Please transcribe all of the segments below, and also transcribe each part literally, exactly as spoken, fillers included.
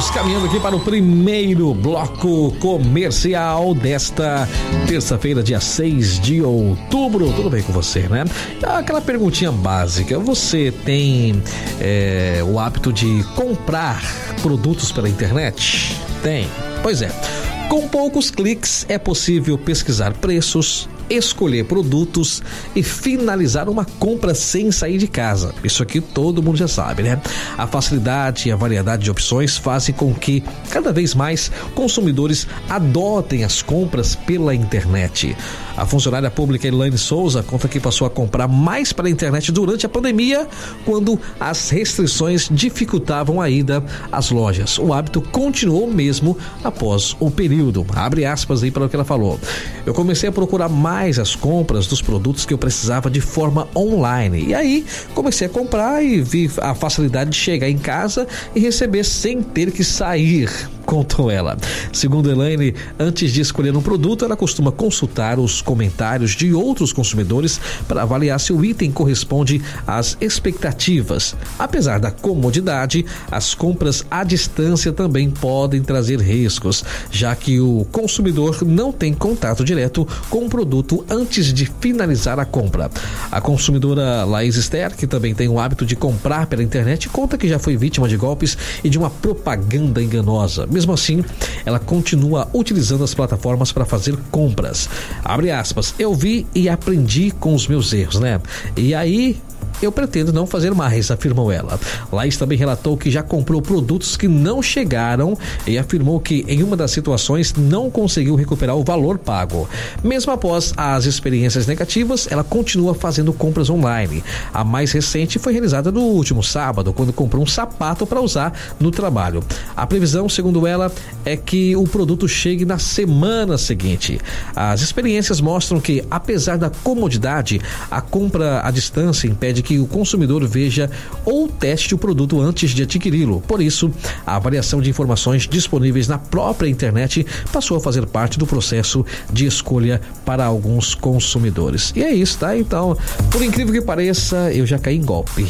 Vamos caminhando aqui para o primeiro bloco comercial desta terça-feira, dia seis de outubro. Tudo bem com você, né? Aquela perguntinha básica: você tem é, o hábito de comprar produtos pela internet? Tem? Pois é. Com poucos cliques é possível pesquisar preços, escolher produtos e finalizar uma compra sem sair de casa. Isso aqui todo mundo já sabe, né? A facilidade e a variedade de opções fazem com que cada vez mais consumidores adotem as compras pela internet. A funcionária pública Elaine Souza conta que passou a comprar mais pela internet durante a pandemia, quando as restrições dificultavam a ida às lojas. O hábito continuou mesmo após o período. Abre aspas aí para o que ela falou. Eu comecei a procurar mais as compras dos produtos que eu precisava de forma online. E aí comecei a comprar e vi a facilidade de chegar em casa e receber sem ter que sair, contou ela. Segundo Elaine, antes de escolher um produto, ela costuma consultar os comentários de outros consumidores para avaliar se o item corresponde às expectativas. Apesar da comodidade, as compras à distância também podem trazer riscos, já que o consumidor não tem contato direto com o produto antes de finalizar a compra. A consumidora Laís Esther, que também tem o hábito de comprar pela internet, conta que já foi vítima de golpes e de uma propaganda enganosa. Mesmo assim, ela continua utilizando as plataformas para fazer compras. Abre aspas, eu vi e aprendi com os meus erros, né? E aí eu pretendo não fazer mais, afirmou ela. Laís também relatou que já comprou produtos que não chegaram e afirmou que em uma das situações não conseguiu recuperar o valor pago. Mesmo após as experiências negativas, ela continua fazendo compras online. A mais recente foi realizada no último sábado, quando comprou um sapato para usar no trabalho. A previsão, segundo ela, é que o produto chegue na semana seguinte. As experiências mostram que, apesar da comodidade, a compra à distância impede que o consumidor veja ou teste o produto antes de adquiri-lo. Por isso, a avaliação de informações disponíveis na própria internet passou a fazer parte do processo de escolha para alguns consumidores. E é isso, tá? Então, por incrível que pareça, eu já caí em golpe.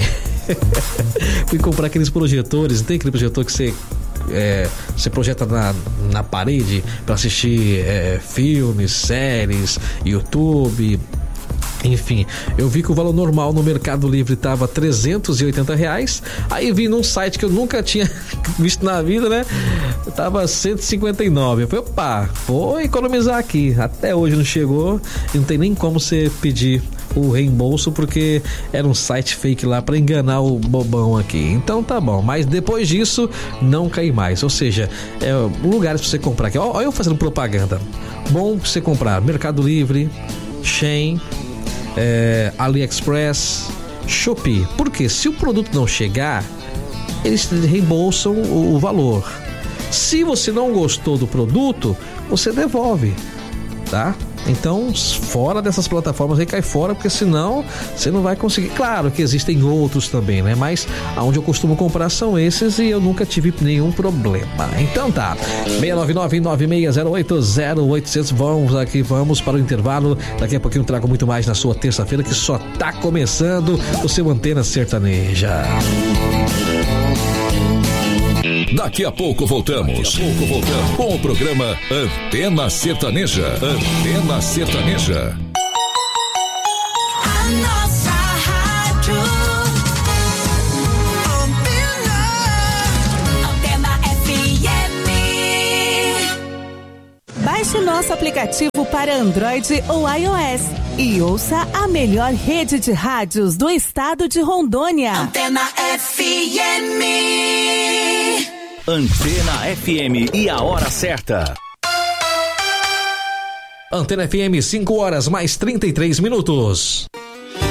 Fui comprar aqueles projetores, não tem aquele projetor que você É, você projeta na, na parede para assistir é, filmes, séries, YouTube. Enfim, eu vi que o valor normal no Mercado Livre estava trezentos e oitenta reais. Aí vi num site que eu nunca tinha visto na vida, né? Tava cento e cinquenta e nove. Eu falei, opa, vou economizar aqui. Até hoje não chegou. E não tem nem como você pedir o reembolso, porque era um site fake lá para enganar o bobão aqui. Então tá bom, mas depois disso não caí mais. Ou seja, é, lugares para você comprar aqui. Olha eu fazendo propaganda. Bom pra você comprar Mercado Livre, Shein, É, AliExpress, Shopee. Porque se o produto não chegar, eles reembolsam o, o valor. Se você não gostou do produto, você devolve, tá? Então, fora dessas plataformas aí, cai fora, porque senão você não vai conseguir. Claro que existem outros também, né? Mas aonde eu costumo comprar são esses e eu nunca tive nenhum problema. Então tá, seis nove nove, nove seis zero oito, zero oito zero zero. Vamos aqui, vamos para o intervalo. Daqui a pouquinho eu trago muito mais na sua terça-feira, que só tá começando o seu Antena Sertaneja. Daqui a pouco voltamos. Daqui a pouco voltamos com o programa Antena Sertaneja. Antena Sertaneja. A nossa rádio. Antena, Antena F M. Baixe nosso aplicativo para Android ou iOS e ouça a melhor rede de rádios do estado de Rondônia. Antena F M. Antena F M e a hora certa. Antena F M, cinco horas mais trinta e três minutos.